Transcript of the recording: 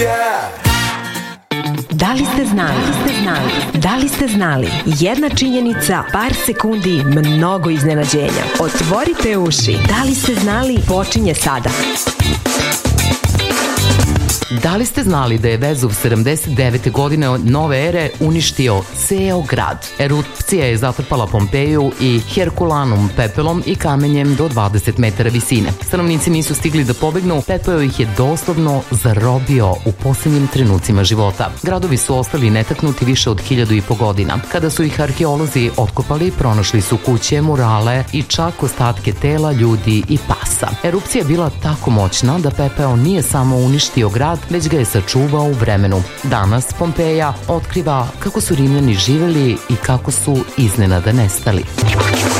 Da li ste znali? Da li ste znali? Jedna činjenica, par sekundi, mnogo iznenađenja. Otvorite uši. Da li ste znali? Počinje sada. Da li ste znali da je Vezuv 79. godine nove ere uništio ceo grad? Erupcija je zatrpala Pompeju i Herkulanum pepelom i kamenjem do 20 metara visine. Stanovnici nisu stigli da pobegnu, pepeo ih je doslovno zarobio u posljednjim trenucima života. Gradovi su ostali netaknuti više od 1500 godina. Kada su ih arheolozi otkopali, pronašli su kuće, murale i čak ostatke tela ljudi i pasa. Erupcija je bila tako moćna da pepeo nije samo uništio grad, već ga je sačuvao u vremenu. Danas Pompeja otkriva kako su Rimljani živeli i kako su iznenada nestali.